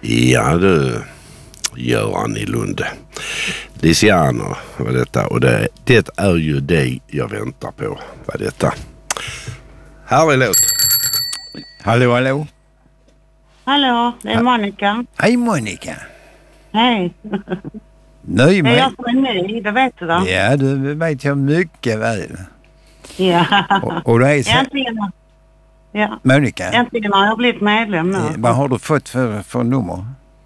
Ja du, Göran i Lund. Lisianer var detta, och det är ju det jag väntar på, var detta. Här är låt. Hallå, hallå. Hallå, det är Monica. Hej Monica. Hej. Nöj Det är mig. jag som är ny, det vet du då. Ja, du vet jag mycket väl. Ja. Och det är så... Äntligen. Ja. Monica, Äntligen har jag blivit medlem nu. vad har du fått för nummer?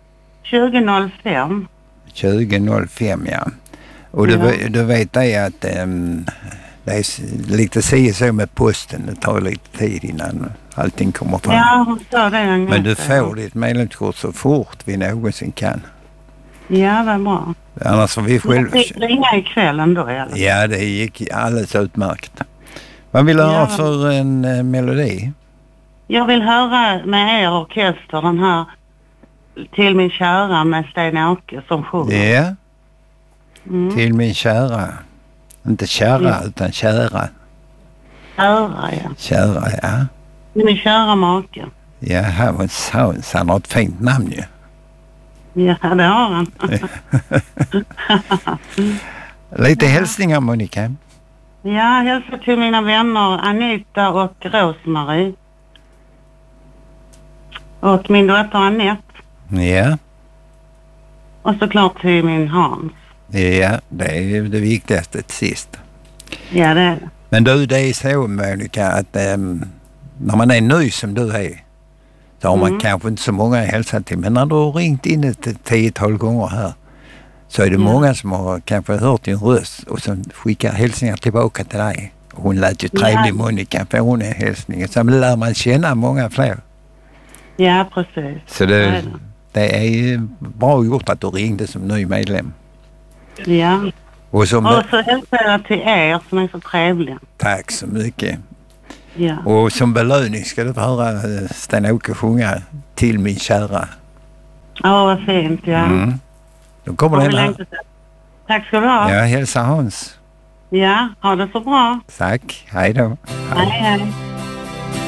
2005. 2005, ja. Och du vet det att det är lite så med posten. Det tar lite tid innan allting kommer fram. Ja, hon sa det en gång. Men du får ditt medlemskort så fort vi någonsin kan. Ja, det är bra. Annars får vi själv... Jag fick ringa ikväll ändå. Eller? Ja, det gick alldeles utmärkt. Vad vill du ha för en melodi? Jag vill höra med er orkester den här Till min kära med Sten-Åke som sjunger. Ja. Till min kära. Inte kära utan kära. Kära, ja. Kära, ja. Till min kära make. Ja, Hans, han har ett fint namn ju. Ja, det har han. Lite hälsningar, Monica. Ja, hälsa till mina vänner Anita och Rosmarie. Och min dotter Annette. Ja. Och såklart till min Hans. Ja, det är ju det viktigaste till sist. Ja, det är det. Men du, det är så, Monica, att när man är ny som du är så har man kanske inte så många att hälsa till. Men när du har ringt in ett 10-tal gånger här så är det många som har kanske hört din röst och som skickar hälsningar tillbaka till dig. Och hon lät ju trevlig, Monica, för hon är hälsningen. Så lär man känna många fler. Ja, precis. Så det är ju bra gjort att du ringde som ny medlem. Ja. Och så hälsar jag till er som är så trevliga. Tack så mycket. Ja. Och som belöning ska du få höra Sten-Åke sjunga Till min kära. Ja, vad fint, ja. Då kommer den här. Tack ska du ha. Ja, hälsa Hans. Ja, ha det så bra. Tack, hej då. Hej, hej.